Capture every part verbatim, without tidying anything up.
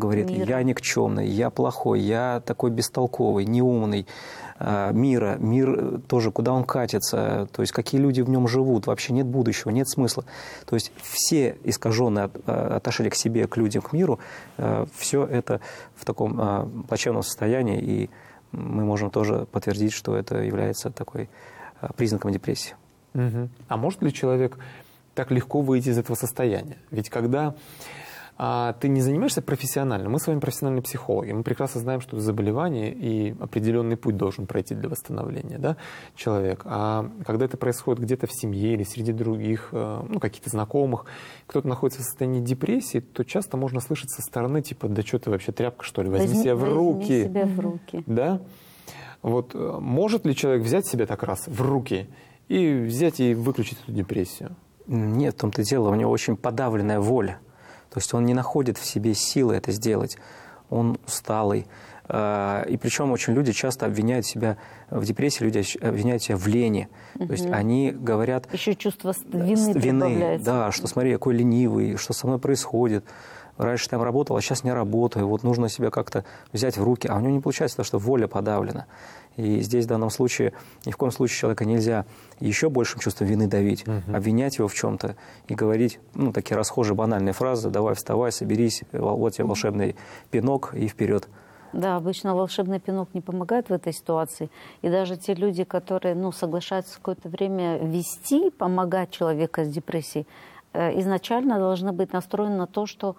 говорит, мира. Я никчемный, я плохой, я такой бестолковый, неумный, мира, мир тоже, куда он катится, то есть какие люди в нем живут, вообще нет будущего, нет смысла. То есть все искаженные отношения к себе, к людям, к миру, все это в таком плачевном состоянии, и мы можем тоже подтвердить, что это является такой признаком депрессии. Угу. А может ли человек так легко выйти из этого состояния? Ведь когда а, ты не занимаешься профессионально, мы с вами профессиональные психологи, мы прекрасно знаем, что это заболевание и определенный путь должен пройти для восстановления, да, человек. А когда это происходит где-то в семье или среди других, ну, каких-то знакомых, кто-то находится в состоянии депрессии, то часто можно слышать со стороны, типа, да что ты вообще, тряпка, что ли, возьми, возьми себя в руки. Возьми себя в руки. Да? Вот может ли человек взять себя так раз в руки и взять и выключить эту депрессию? Нет, в том-то и дело, у него очень подавленная воля. То есть он не находит в себе силы это сделать. Он усталый. И причем очень люди часто обвиняют себя в депрессии, люди обвиняют себя в лени. Угу. То есть они говорят... Еще чувство вины, вины, да, что смотри, какой ленивый, что со мной происходит. Раньше там работал, а сейчас не работаю. Вот нужно себя как-то взять в руки. А у него не получается, потому что воля подавлена. И здесь в данном случае ни в коем случае человека нельзя еще большим чувством вины давить, uh-huh. обвинять его в чем-то и говорить, ну, такие расхожие банальные фразы: давай, вставай, соберись, вот тебе волшебный пинок и вперед. Да, обычно волшебный пинок не помогает в этой ситуации. И даже те люди, которые, ну, соглашаются какое-то время вести, помогать человеку с депрессией, изначально должны быть настроены на то, что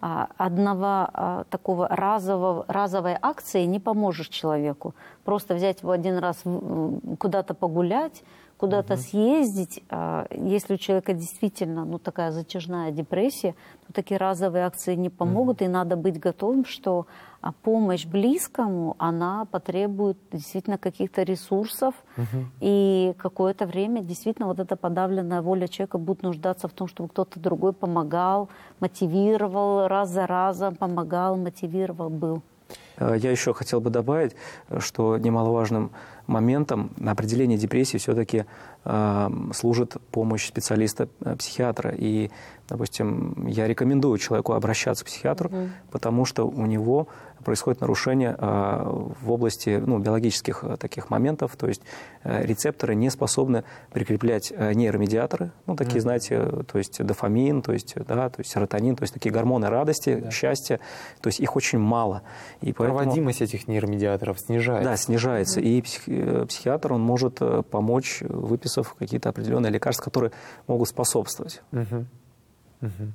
одного такого разового, разовой акции не поможешь человеку. Просто взять его один раз куда-то погулять, куда-то угу. съездить. Если у человека действительно, ну, такая затяжная депрессия, то такие разовые акции не помогут, угу. и надо быть готовым, что помощь близкому, она потребует действительно каких-то ресурсов, угу. и какое-то время действительно вот эта подавленная воля человека будет нуждаться в том, чтобы кто-то другой помогал, мотивировал, раз за разом помогал, мотивировал, был. Я еще хотел бы добавить, что немаловажным моментом на определение депрессии все-таки э, служит помощь специалиста-психиатра. И, допустим, я рекомендую человеку обращаться к психиатру, угу. потому что у него происходит нарушение э, в области, ну, биологических э, таких моментов, то есть э, рецепторы не способны прикреплять э, нейромедиаторы, ну, такие, mm-hmm. знаете, то есть дофамин, то есть, да, то есть серотонин, то есть такие гормоны радости, да. счастья, то есть их очень мало. И поэтому, проводимость этих нейромедиаторов снижается. Да, снижается. Mm-hmm. И псих, психиатр, он может помочь, выписав какие-то определенные лекарства, которые могут способствовать. Mm-hmm. Mm-hmm.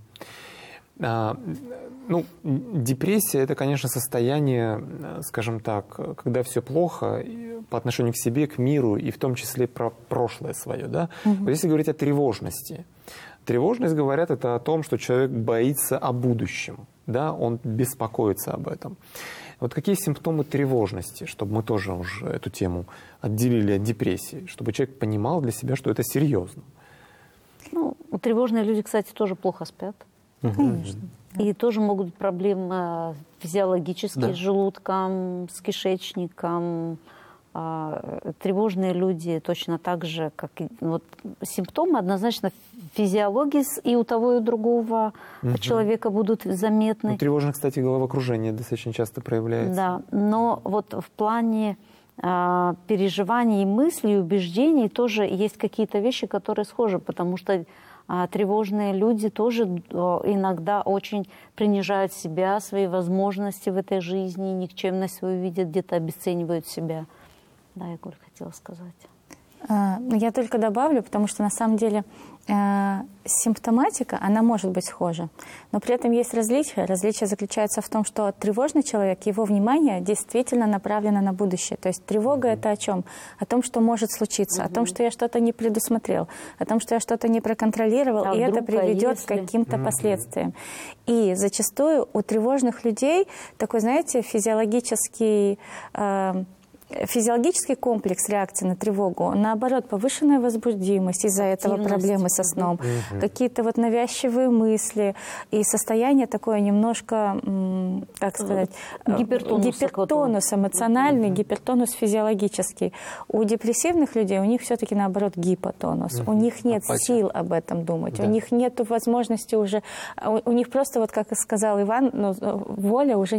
А, ну, депрессия – это, конечно, состояние, скажем так, когда все плохо по отношению к себе, к миру, и в том числе про прошлое свое. Да? Угу. Вот если говорить о тревожности. Тревожность, говорят, это о том, что человек боится о будущем, да? Он беспокоится об этом. Вот какие симптомы тревожности, чтобы мы тоже уже эту тему отделили от депрессии, чтобы человек понимал для себя, что это серьезно? Ну, тревожные люди, кстати, тоже плохо спят. Конечно. И тоже могут быть проблемы физиологические, да. с желудком, с кишечником. Тревожные люди точно так же, как и... Вот, симптомы однозначно физиологии и у того, и у другого угу. человека будут заметны. Ну, тревожное, кстати, головокружение достаточно часто проявляется. Да, но вот в плане а, переживаний, мыслей, убеждений тоже есть какие-то вещи, которые схожи, потому что А тревожные люди тоже иногда очень принижают себя, свои возможности в этой жизни, никчемность свою видят, где-то обесценивают себя. Да, я, Коль, хотела сказать. Я только добавлю, потому что на самом деле симптоматика, она может быть схожа, но при этом есть различия. Различие заключается в том, что тревожный человек, его внимание действительно направлено на будущее. То есть тревога mm-hmm. это о чем? О том, что может случиться, mm-hmm. о том, что я что-то не предусмотрел, о том, что я что-то не проконтролировал, а и это приведет если... к каким-то mm-hmm. последствиям. И зачастую у тревожных людей такой, знаете, физиологический... Э, физиологический комплекс реакции на тревогу, наоборот, повышенная возбудимость, из-за этого проблемы со сном, угу. какие-то вот навязчивые мысли и состояние такое немножко, как сказать, гипертонус, гипертонус эмоциональный, угу. гипертонус физиологический. У депрессивных людей у них все-таки наоборот гипотонус. Угу. У них нет Апатия. сил об этом думать, да. у них нет возможности уже, у, у них просто, вот как и сказал Иван, ну, воля уже